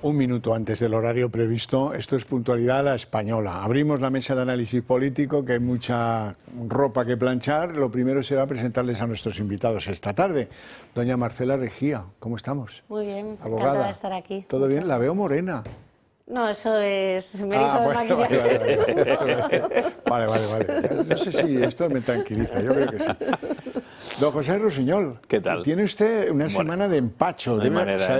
Un minuto antes del horario previsto, esto es puntualidad a la española. Abrimos la mesa de análisis político, que hay mucha ropa que planchar. Lo primero será presentarles a nuestros invitados esta tarde. Doña Marcela Regía, ¿cómo estamos? Muy bien, Abogada. encantada de estar aquí. ¿Todo bien? La veo morena. No, eso es mérito de bueno, maquillaje. Vale. No sé si esto me tranquiliza, yo creo que sí. Don José Rusiñol, ¿qué tal? Tiene usted una semana de empacho. No hay manera,